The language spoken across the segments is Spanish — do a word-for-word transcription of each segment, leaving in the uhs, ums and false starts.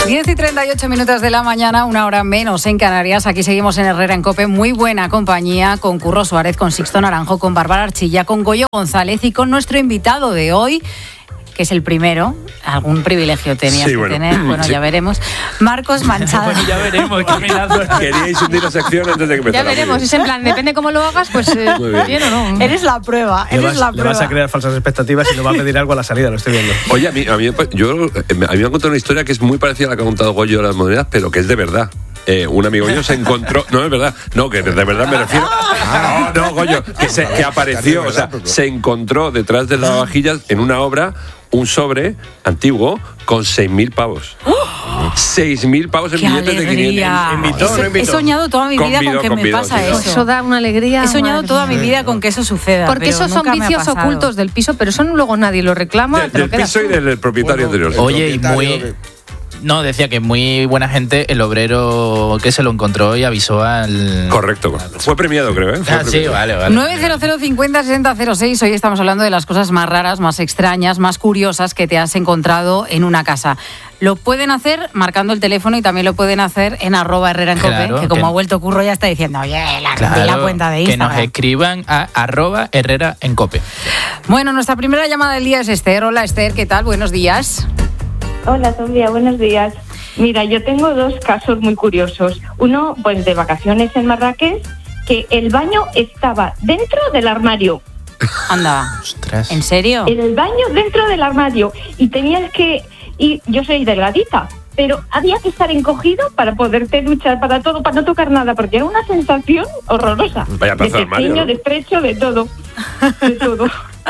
diez y treinta y ocho minutos de la mañana, una hora menos en Canarias. Aquí seguimos en Herrera en COPE. Muy buena compañía con Curro Suárez, con Sixto Naranjo, con Bárbara Archilla, con Goyo González y con nuestro invitado de hoy, que es el primero. Algún privilegio tenías sí, que bueno, tener. Bueno, sí. ya veremos. Marcos Manchada. Bueno, ya veremos. Queríais hundir la sección antes de que empezara. Ya veremos, es en plan, depende cómo lo hagas, pues eh, bien. bien o no. Eres la prueba, eres le vas, la le prueba. vas a crear falsas expectativas y nos va a pedir algo a la salida, lo estoy viendo. Oye, a mí, a mí, yo, a mí me han contado una historia que es muy parecida a la que ha contado Goyo de las monedas, pero que es de verdad. Eh, un amigo mío se encontró, no es verdad, no, que de verdad me refiero, no, no, Goyo, que, se, que apareció, o sea, se encontró detrás de las vajillas en una obra un sobre antiguo con seis mil pavos. seis mil pavos en ¡Qué billetes de quinientos. alegría! ¿Invitó o no He invitó? soñado toda mi vida Convidó, con que convidó, me pasa sí. eso. Eso da una alegría. He soñado toda mi madre vida con que eso suceda. Porque pero esos son nunca me ha vicios pasado. ocultos del piso, pero eso luego nadie lo reclama. De- te lo del quedas piso y tú. del, del propietario Bueno, anterior. Oye, y muy... No, decía que muy buena gente, el obrero que se lo encontró y avisó al... Correcto. Fue premiado, creo, ¿eh? Fue Ah, sí, premiado. vale, vale. nueve cero cero cincuenta sesenta cero seis. Hoy estamos hablando de las cosas más raras, más extrañas, más curiosas que te has encontrado en una casa. Lo pueden hacer marcando el teléfono y también lo pueden hacer en arroba Herrera en Cope, Claro, que como que- ha vuelto Curro ya está diciendo, oye, la, Claro, la cuenta de que Instagram. nos escriban a arroba Herrera en Cope. Bueno, nuestra primera llamada del día es Esther. Hola Esther, ¿qué tal? Buenos días. Hola Sofía, buenos días. Mira, yo tengo dos casos muy curiosos. Uno, pues de vacaciones en Marrakech, que el baño estaba dentro del armario. Anda. Ostras. ¿En serio? El baño dentro del armario. Y tenías que... Y yo soy delgadita, pero había que estar encogido para poderte duchar, para todo, para no tocar nada, porque era una sensación horrorosa. Vaya de pedazo de armario, pequeño, ¿no? de estrecho, de todo. De todo.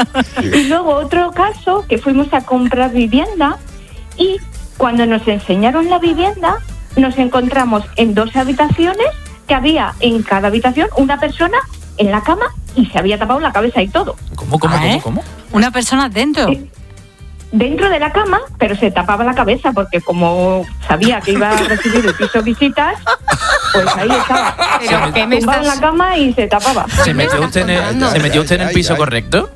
Y luego otro caso, que fuimos a comprar vivienda y cuando nos enseñaron la vivienda, nos encontramos en dos habitaciones, que había en cada habitación una persona en la cama y se había tapado la cabeza y todo. ¿Cómo, cómo, ¿Ah, eh? cómo, cómo? Una persona dentro. Eh, Dentro de la cama, pero se tapaba la cabeza porque como sabía que iba a recibir el piso visitas, pues ahí estaba. Pero, ¿qué me Tumbado en estás- la cama y se tapaba. ¿Se metió usted en el, ¿se metió usted en el piso correcto?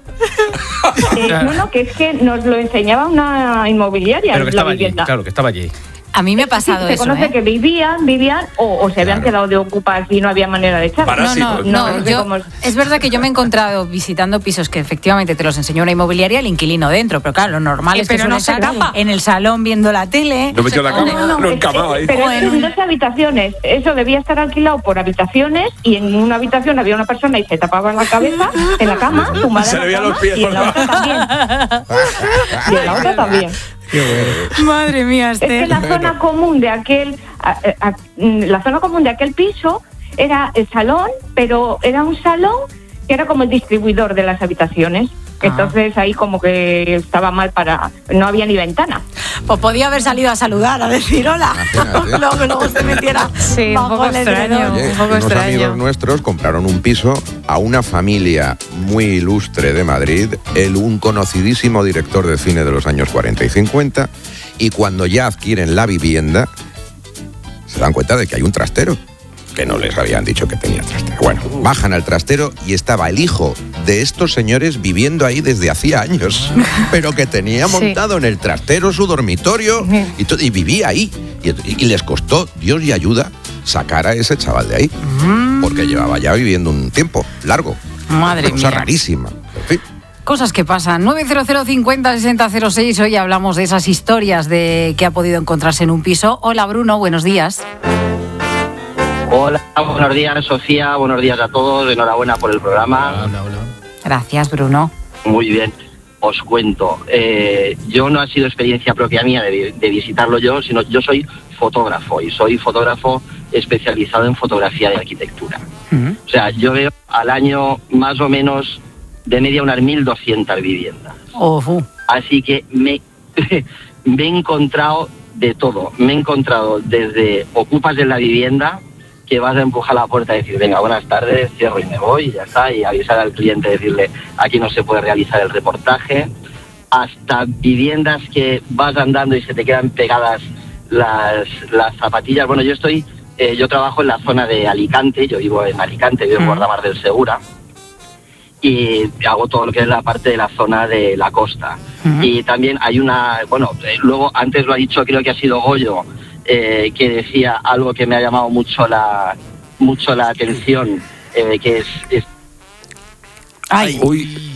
Eh, no, no, que es que nos lo enseñaba una inmobiliaria, Pero que la estaba allí, vivienda. claro, que estaba allí. A mí me ha pasado se eso, conoce ¿eh? que vivían, vivían o, o se habían Claro. quedado de ocupar y no había manera de echar. Para- No, no, Parásitos. no. No, no sé yo- cómo es. es verdad que yo me he encontrado visitando pisos que efectivamente te los enseñó una inmobiliaria, el inquilino dentro, pero claro, lo normal Eh, es que pero suele no se estar tapa. en el salón viendo la tele. No metió en la cama, No, no, no es- encamado ahí. Pero O es en en un- dos habitaciones. Eso debía estar alquilado por habitaciones y en una habitación había una persona y se tapaba la cabeza en la cama, tumbada Se en le la veían cama, los pies y en por la otra también. Y en la otra también. Madre mía, Es que Esther. la zona común de aquel, a- a- la zona común de aquel piso era el salón, pero era un salón que era como el distribuidor de las habitaciones. Entonces ahí como que estaba mal para... No había ni ventana. Pues podía haber salido a saludar, a decir hola. luego, que luego se metiera Sí, un bajo poco el extraño. edredón. Oye, Un poco unos extraño. amigos nuestros compraron un piso a una familia muy ilustre de Madrid, el un conocidísimo director de cine de los años cuarenta y cincuenta, y cuando ya adquieren la vivienda, se dan cuenta de que hay un trastero, que no les habían dicho que tenía trastero. Bueno, bajan al trastero y estaba el hijo de estos señores viviendo ahí desde hacía años, pero que tenía Sí. montado en el trastero su dormitorio y, to- y vivía ahí. Y, y les costó, Dios y ayuda, sacar a ese chaval de ahí, porque llevaba ya viviendo un tiempo largo. Madre Cosa mía. rarísima. En fin. Cosas que pasan. nueve cero cero cincuenta sesenta cero seis. Hoy hablamos de esas historias de que ha podido encontrarse en un piso. Hola Bruno, buenos días. Hola, buenos días Sofía, buenos días a todos, enhorabuena por el programa. Hola, hola. Gracias, Bruno. Muy bien, os cuento. Eh, yo no ha sido experiencia propia mía de, de visitarlo yo, sino yo soy fotógrafo y soy fotógrafo especializado en fotografía de arquitectura. Mm. O sea, yo veo al año más o menos de media unas mil doscientas viviendas. Oh, uh. Así que me, me he encontrado de todo. Me he encontrado desde ocupas en la vivienda, que vas a empujar la puerta y decir, venga, buenas tardes, cierro y me voy, y ya está, y avisar al cliente, decirle, aquí no se puede realizar el reportaje, hasta viviendas que vas andando y se te quedan pegadas las, las zapatillas. Bueno, yo estoy, eh, yo trabajo en la zona de Alicante, yo vivo en Alicante, vivo en Guardamar del Segura, y hago todo lo que es la parte de la zona de la costa. Uh-huh. Y también hay una, bueno, eh, luego antes lo ha dicho, creo que ha sido Goyo, eh, que decía algo que me ha llamado mucho la mucho la atención, eh, que es, es Ay. Uy.